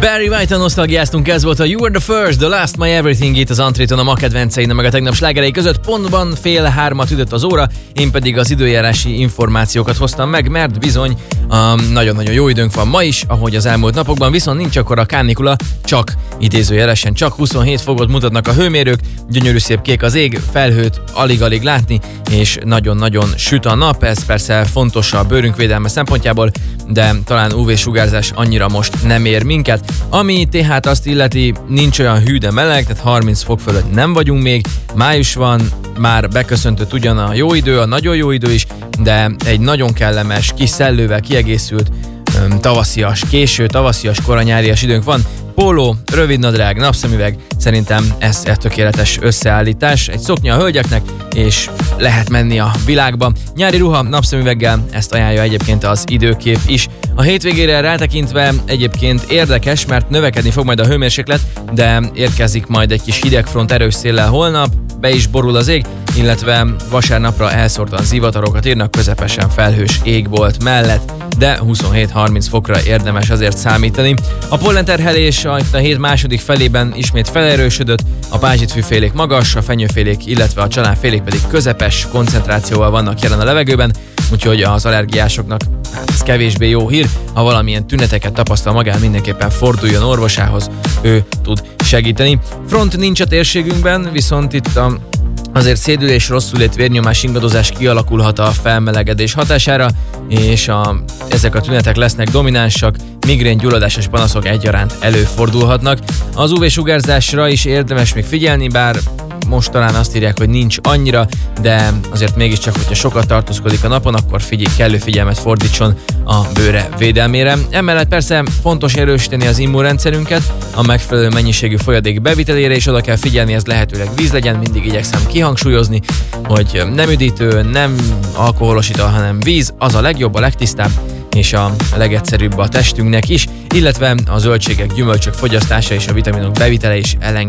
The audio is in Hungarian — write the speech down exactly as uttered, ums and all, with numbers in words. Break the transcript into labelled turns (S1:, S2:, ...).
S1: Barry White-a nosztalgiáztunk, ez volt a You Were The First, The Last, My Everything itt az Antréton, a ma kedvencein, meg a tegnap slágerei között. Pontban fél hármat ütött az óra, én pedig az időjárási információkat hoztam meg, mert bizony um, nagyon-nagyon jó időnk van ma is, ahogy az elmúlt napokban, viszont nincs akkor a kánikula, csak idézőjelesen, csak huszonhét fokot mutatnak a hőmérők, gyönyörű szép kék az ég, felhőt alig-alig látni, és nagyon-nagyon süt a nap, ez persze fontos a bőrünk védelme szempontjából, de talán ú vé-sugárzás annyira most nem ér minket. Ami tehát azt illeti, nincs olyan hű, de meleg, tehát harminc fok fölött nem vagyunk még, május van, már beköszöntött ugyan a jó idő, a nagyon jó idő is, de egy nagyon kellemes, kis szellővel kiegészült öm, tavaszias, késő tavaszias, koranyárias időnk van. Póló, rövidnadrág, napszemüveg, szerintem ez egy tökéletes összeállítás. Egy szoknya a hölgyeknek, és lehet menni a világba. Nyári ruha, napszemüveggel, ezt ajánlja egyébként az időkép is. A hétvégére rátekintve egyébként érdekes, mert növekedni fog majd a hőmérséklet, de érkezik majd egy kis hidegfront erős széllel holnap, be is borul az ég, illetve vasárnapra elszórtan zivatarokat írnak közepesen felhős égbolt mellett, de huszonhét-harminc fokra érdemes azért számítani. A pollenterhelés a, a hét második felében ismét felerősödött, a pázsitfűfélék magas, a fenyőfélék, illetve a csalánfélék pedig közepes koncentrációval vannak jelen a levegőben, úgyhogy az allergiásoknak hát ez kevésbé jó hír, ha valamilyen tüneteket tapasztal magán, mindenképpen forduljon orvosához, ő tud segíteni. Front nincs a térségünkben, viszont itt a azért szédülés, rosszulét, vérnyomás, ingadozás kialakulhat a felmelegedés hatására, és a, ezek a tünetek lesznek dominánsak, migrén, gyulladásos panaszok egyaránt előfordulhatnak. Az ú vé-sugárzásra is érdemes még figyelni, bár most talán azt írják, hogy nincs annyira, de azért mégiscsak, hogyha sokat tartózkodik a napon, akkor figyelj, kellő figyelmet fordítson a bőre védelmére. Emellett persze fontos erősíteni az immunrendszerünket, a megfelelő mennyiségű folyadék bevitelére is oda kell figyelni, ez lehetőleg víz legyen, mindig igyekszem kihangsúlyozni, hogy nem üdítő, nem alkoholos ital, hanem víz, az a legjobb, a legtisztább, és a legegyszerűbb a testünknek is, illetve a zöldségek, gyümölcsök fogyasztása és a vitaminok bevitele is elengedhetetlen.